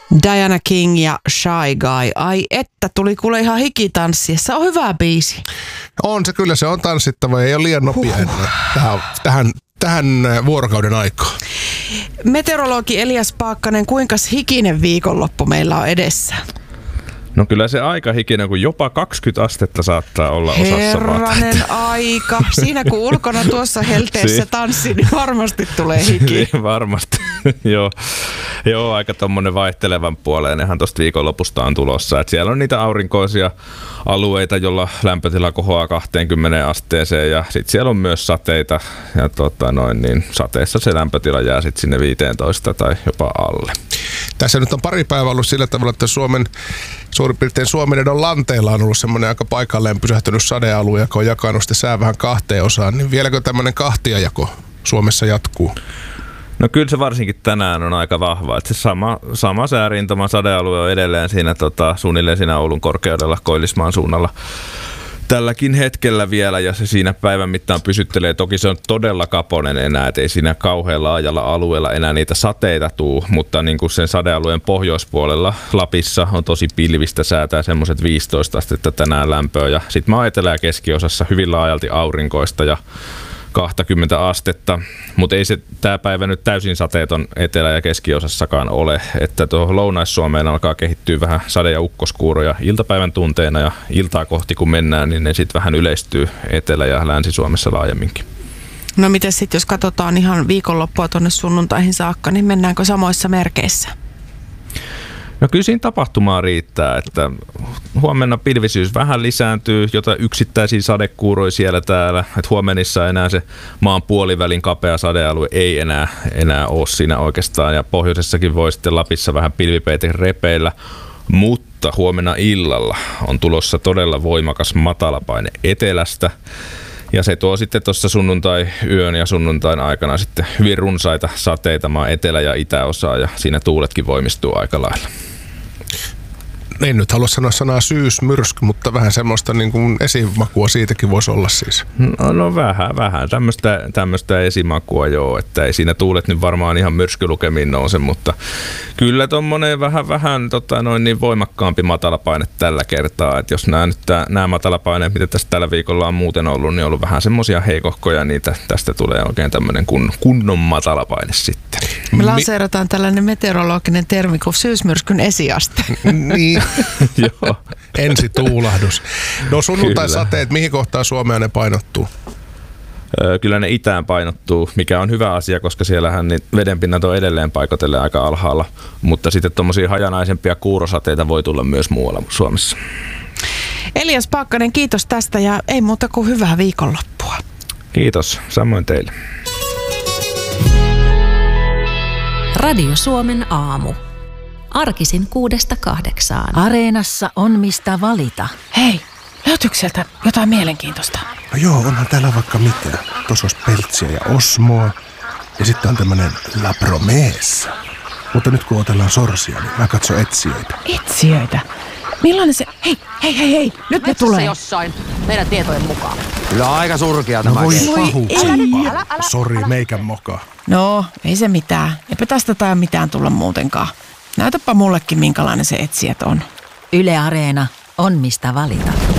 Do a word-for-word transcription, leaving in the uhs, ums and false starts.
Diana King ja Shy Guy. Ai että, tuli kuule ihan hikitanssia. Se on hyvä biisi. On se kyllä, se on tanssittava, ei ole liian nopea Huh. enää tähän, tähän, tähän vuorokauden aikaan. Meteorologi Elias Paakkanen, kuinka hikinen viikonloppu meillä on edessä? No kyllä se aika hikinen, kun jopa kaksikymmentä astetta saattaa olla osassa maata. Herranen aika. Siinä kun ulkona tuossa helteessä Si- tanssi, niin varmasti tulee hiki. Niin, varmasti. Joo. Joo, aika tommonen vaihtelevan puoleen. Ihan tosta viikonlopusta on tulossa. Et siellä on niitä aurinkoisia alueita, jolla lämpötila kohoaa kaksikymmentä asteeseen ja sitten siellä on myös sateita. Ja tota noin, niin sateessa se lämpötila jää sitten sinne viisitoista tai jopa alle. Tässä nyt on pari päivää ollut sillä tavalla, että Suomen, suurin piirtein Suomenedon lanteilla on ollut semmoinen aika paikalleen pysähtynyt sadealue, joka on jakanut sitä sää vähän kahteen osaan. Niin vieläkö tämmöinen kahtiajako Suomessa jatkuu? No kyllä se varsinkin tänään on aika vahva. Että se sama, sama säärintama sadealue on edelleen siinä tota, suunnilleen siinä Oulun korkeudella Koillismaan suunnalla. Tälläkin hetkellä vielä ja se siinä päivän mittaan pysyttelee. Toki se on todella kaponen enää, et ei siinä kauhean laajalla alueella enää niitä sateita tuu, mutta niin kuin sen sadealueen pohjoispuolella Lapissa on tosi pilvistä säätää semmoiset viisitoista astetta tänään lämpöä ja sitten maa etelä- ja keskiosassa hyvin laajalti aurinkoista ja kaksikymmentä astetta, mutta ei se tämä päivä nyt täysin sateeton etelä- ja keskiosassakaan ole, että tuohon Lounais-Suomeen alkaa kehittyä vähän sade- ja ukkoskuuroja iltapäivän tunteina ja iltaa kohti kun mennään, niin ne sitten vähän yleistyy Etelä- ja Länsi-Suomessa laajemminkin. No miten sitten, jos katsotaan ihan viikonloppua tuonne sunnuntaihin saakka, niin mennäänkö samoissa merkeissä? No kyllä siinä tapahtumaa riittää, että huomenna pilvisyys vähän lisääntyy, jotain yksittäisiä sadekuuroja siellä täällä, että huomenissa enää se maan puolivälin kapea sadealue ei enää, enää ole siinä oikeastaan ja pohjoisessakin voi sitten Lapissa vähän pilvipeite repeillä, mutta huomenna illalla on tulossa todella voimakas matalapaine etelästä. Ja se tuo sitten tuossa sunnuntai-yön ja sunnuntain aikana sitten hyvin runsaita sateita maan etelä- ja itäosaa ja siinä tuuletkin voimistuu aika lailla. En nyt halua sanoa sanaa syysmyrsky, mutta vähän semmoista niin kuin esimakua siitäkin voisi olla siis. No, no vähän, vähän. Tämmöistä, tämmöistä esimakua joo, että ei siinä tuulet nyt varmaan ihan myrskylukemiin nouse, mutta kyllä tommonen vähän, vähän tota, noin niin voimakkaampi matalapaine tällä kertaa. Että jos nämä, nyt, nämä matalapaineet, mitä tässä tällä viikolla on muuten ollut, niin on ollut vähän semmoisia heikohkoja, niin tästä tulee oikein tämmöinen kun, kunnon matalapaine sitten. Me lanseerataan tällainen meteorologinen termi kuin syysmyrskyn esiaste. Niin. Joo. Ensi tuulahdus. No sunnuntai-sateet, mihin kohtaan Suomea ne painottuu? Kyllä ne itään painottuu, mikä on hyvä asia, koska siellähän niin vedenpinnat on edelleen paikoitellen aika alhaalla, mutta sitten tuommoisia hajanaisempia kuurosateita voi tulla myös muualla Suomessa. Elias Paakkanen, kiitos tästä ja ei muuta kuin hyvää viikonloppua. Kiitos, samoin teille. Radio Suomen aamu. Arkisin kuudesta kahdeksaan. Areenassa on mistä valita. Hei, löytyykö sieltä jotain mielenkiintoista? No joo, onhan täällä vaikka mitä. Tuossa olisi peltsiä ja osmoa. Ja sitten on tämmönen La Promessa. Mutta nyt kun otellaan sorsia, niin mä katson etsijöitä. Etsijöitä? Millainen se... Hei, hei, hei, hei, nyt ne tulee. Jossain meidän tietojen mukaan. Kyllä aika surkea tämä. Voi kenttä. pahu. Sori, meikän moka. No, ei se mitään. Eipä tästä tai mitään tulla muutenkaan. Näytäpä mullekin, minkälainen se etsijät on. Yle Areena on mistä valita.